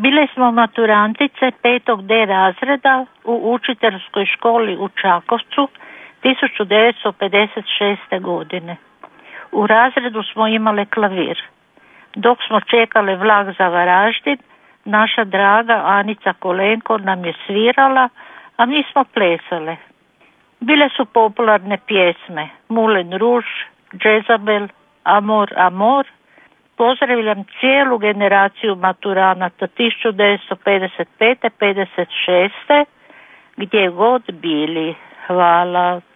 Bile smo maturantice 5. D razreda u učiteljskoj školi u Čakovcu 1956. godine. U razredu smo imale klavir. Dok smo čekale vlak za Varaždin, naša draga Anica Kolenko nam je svirala, a mi smo plesale. Bile su popularne pjesme Moulin Rouge, Jezabel, Amor, Amor. Pozdravljam cijelu generaciju maturanata 1955. 56. gdje god bili. Hvala.